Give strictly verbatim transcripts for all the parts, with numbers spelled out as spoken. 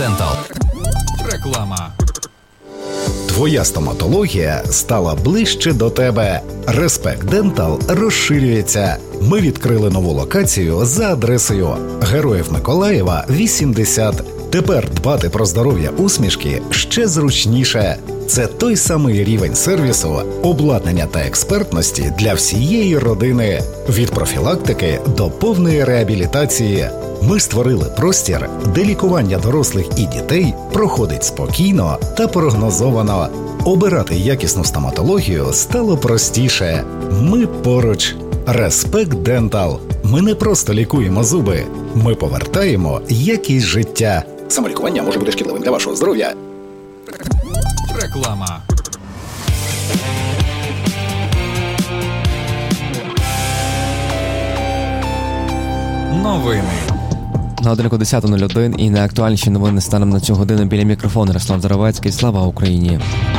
Дентал. Реклама. Твоя стоматологія стала ближче до тебе. Респект Дентал розширюється. Ми відкрили нову локацію за адресою Героїв Миколаєва, вісімдесят. Тепер дбати про здоров'я усмішки ще зручніше. Це той самий рівень сервісу, обладнання та експертності для всієї родини. Від профілактики до повної реабілітації. Ми створили простір, де лікування дорослих і дітей проходить спокійно та прогнозовано. Обирати якісну стоматологію стало простіше. Ми поруч. Респект Дентал. Ми не просто лікуємо зуби. Ми повертаємо якість життя. Самолікування може бути шкідливим для вашого здоров'я. Реклама. Новини. На годинку десята нуль один і найактуальніші новини станом на цю годину. Біля мікрофону Ярослав Заровецький. Слава Україні!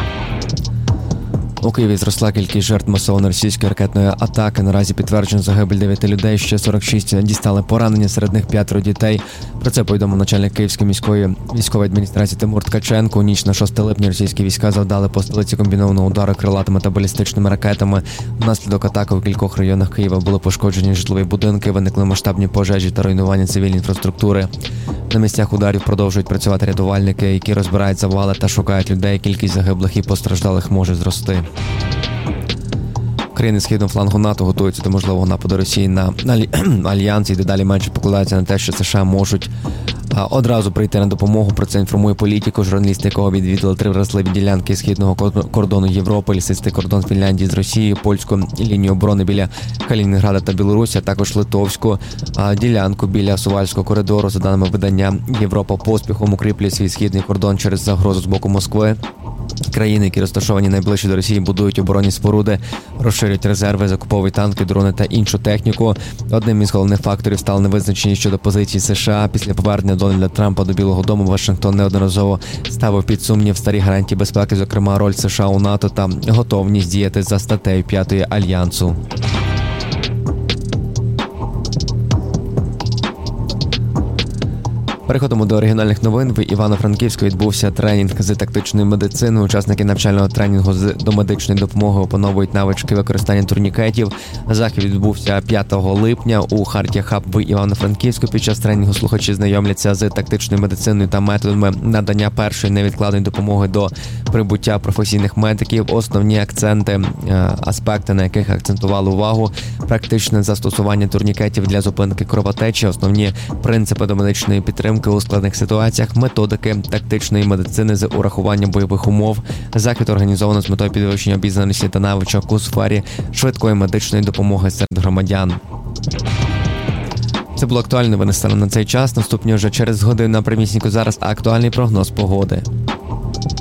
У Києві зросла кількість жертв масованої російської ракетної атаки. Наразі підтверджено загибель дев'яти людей, ще сорок шість дістали поранення, серед них п'ятеро дітей. Про це повідомив начальник Київської міської військової адміністрації Тимур Ткаченко. У ніч на шосте липня російські війська завдали по столиці комбінованого удару крилатими та балістичними ракетами. Внаслідок атаки у кількох районах Києва були пошкоджені житлові будинки, виникли масштабні пожежі та руйнування цивільної інфраструктури. На місцях ударів продовжують працювати рятувальники, які розбирають завали та шукають людей. Кількість загиблих і постраждалих може зрости. Країни східного флангу НАТО готуються до можливого нападу Росії на Альянс і дедалі менше покладаються на те, що США можуть а, одразу прийти на допомогу. Про це інформує Політико, журналісти якого відвідали три вразливі ділянки східного кордону Європи, лісистий кордон з Фінляндії з Росією, польську лінію оборони біля Калінінграда та Білорусі, а також литовську а, ділянку біля Сувальського коридору. За даними видання, Європа поспіхом укріплює свій східний кордон через загрозу з боку Москви. Країни, які розташовані найближче до Росії, будують оборонні споруди, розширюють резерви, закуповують танки, дрони та іншу техніку. Одним із головних факторів стала невизначеність щодо позиції США. Після повернення Дональда Трампа до Білого дому Вашингтон неодноразово ставив під сумнів старі гарантії безпеки, зокрема роль США у НАТО та готовність діяти за статтею п'ятою Альянсу. Переходимо до оригінальних новин. В Івано-Франківську відбувся тренінг з тактичної медицини. Учасники навчального тренінгу з домедичної допомоги опановують навички використання турнікетів. Захід відбувся п'ятого липня у Хартія Хаб в Івано-Франківську. Під час тренінгу слухачі знайомляться з тактичною медициною та методами надання першої невідкладної допомоги до прибуття професійних медиків. Основні акценти, аспекти, на яких акцентували увагу: практичне застосування турнікетів для зупинки кровотечі, основні принципи домедичної підтримки у складних ситуаціях, методики тактичної медицини з урахуванням бойових умов. Захід організовано з метою підвищення обізнаності та навичок у сфері швидкої медичної допомоги серед громадян. Це було актуальне, новини станом на цей час. Наступні вже через годину на прямісіньку зараз актуальний прогноз погоди.